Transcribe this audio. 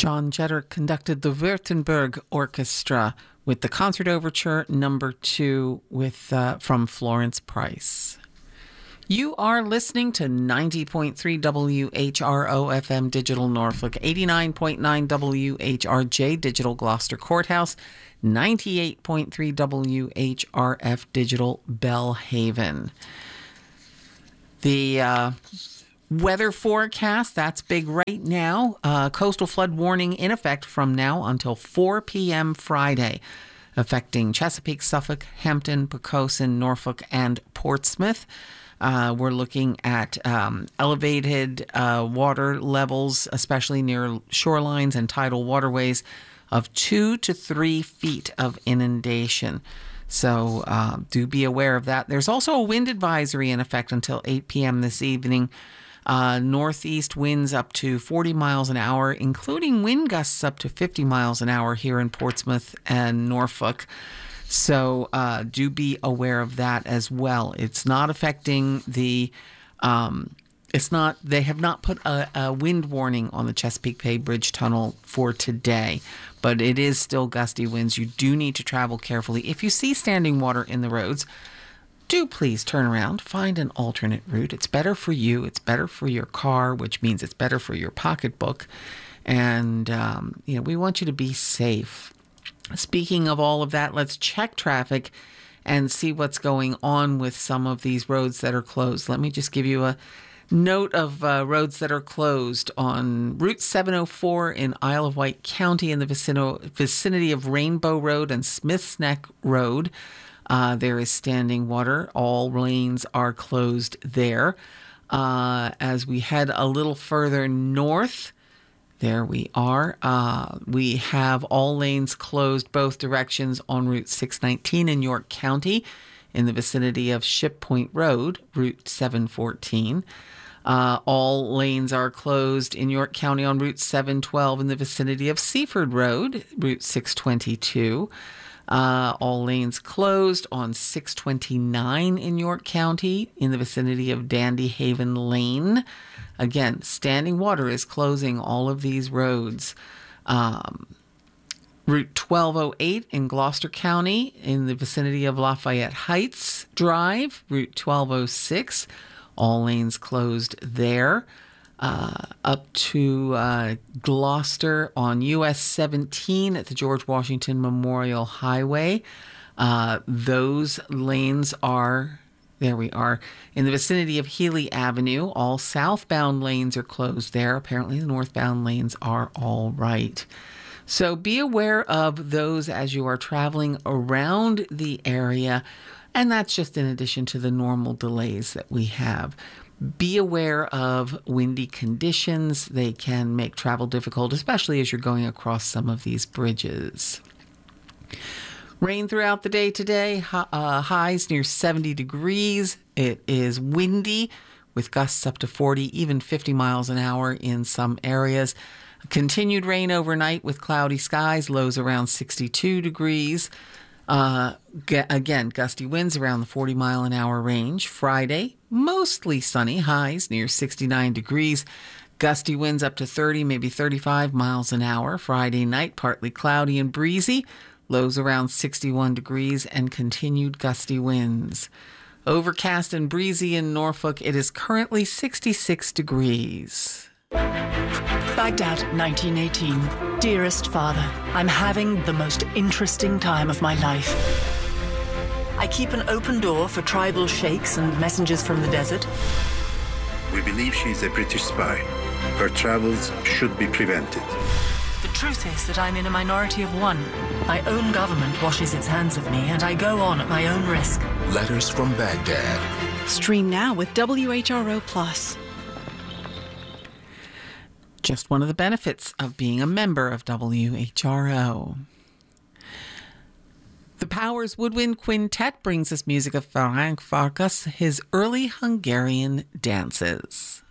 John Jetter conducted the Württemberg Orchestra with the Concert Overture Number 2 from Florence Price. You are listening to 90.3 WHRO FM Digital Norfolk, 89.9 WHRJ Digital Gloucester Courthouse, 98.3 WHRF Digital Bellhaven. The weather forecast, that's big right now. Coastal flood warning in effect from now until 4 p.m. Friday, affecting Chesapeake, Suffolk, Hampton, Poquoson, Norfolk, and Portsmouth. We're looking at elevated water levels, especially near shorelines and tidal waterways, of 2 to 3 feet of inundation. So do be aware of that. There's also a wind advisory in effect until 8 p.m. this evening. Northeast winds up to 40 miles an hour, including wind gusts up to 50 miles an hour here in Portsmouth and Norfolk. So do be aware of that as well. It's not affecting they have not put a wind warning on the Chesapeake Bay Bridge Tunnel for today, but it is still gusty winds. You do need to travel carefully. If you see standing water in the roads, do please turn around, find an alternate route. It's better for you. It's better for your car, which means it's better for your pocketbook. And, we want you to be safe. Speaking of all of that, let's check traffic and see what's going on with some of these roads that are closed. Let me just give you a note of roads that are closed on Route 704 in Isle of Wight County in the vicinity of Rainbow Road and Smith's Neck Road. There is standing water. All lanes are closed there. As we head a little further north, there we are. We have all lanes closed both directions on Route 619 in York County in the vicinity of Ship Point Road, Route 714. All lanes are closed in York County on Route 712 in the vicinity of Seaford Road, Route 622. All lanes closed on 629 in York County in the vicinity of Dandy Haven Lane. Again, standing water is closing all of these roads. Route 1208 in Gloucester County in the vicinity of Lafayette Heights Drive. Route 1206, all lanes closed there. Up to Gloucester on US 17 at the George Washington Memorial Highway. Those lanes are, there we are, in the vicinity of Healy Avenue. All southbound lanes are closed there. Apparently the northbound lanes are all right. So be aware of those as you are traveling around the area. And that's just in addition to the normal delays that we have. Be aware of windy conditions. They can make travel difficult, especially as you're going across some of these bridges. Rain throughout the day today, highs near 70 degrees. It is windy with gusts up to 40, even 50 miles an hour in some areas. Continued rain overnight with cloudy skies, lows around 62 degrees. Again, gusty winds around the 40 mile an hour range. Friday, mostly sunny, highs near 69 degrees. Gusty winds up to 30, maybe 35 miles an hour. Friday night, partly cloudy and breezy. Lows around 61 degrees and continued gusty winds. Overcast and breezy in Norfolk. It is currently 66 degrees. Baghdad, 1918. Dearest Father, I'm having the most interesting time of my life. I keep an open door for tribal sheikhs and messengers from the desert. We believe she is a British spy. Her travels should be prevented. The truth is that I'm in a minority of one. My own government washes its hands of me, and I go on at my own risk. Letters from Baghdad. Stream now with WHRO Plus. Just one of the benefits of being a member of WHRO. The Powers Woodwind Quintet brings us music of Ferenc Farkas, his early Hungarian dances.